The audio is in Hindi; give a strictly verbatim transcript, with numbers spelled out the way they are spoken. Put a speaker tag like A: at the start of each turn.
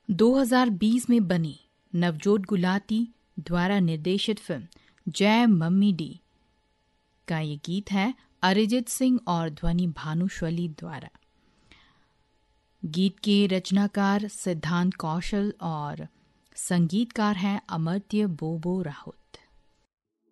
A: दो हज़ार बीस में बनी नवजोत गुलाटी द्वारा निर्देशित फिल्म जय मम्मी डी का ये गीत है अरिजीत सिंह और ध्वनि भानुशाली द्वारा। गीत के रचनाकार सिद्धांत कौशल और संगीतकार हैं अमर्त्य बोबो राहुत।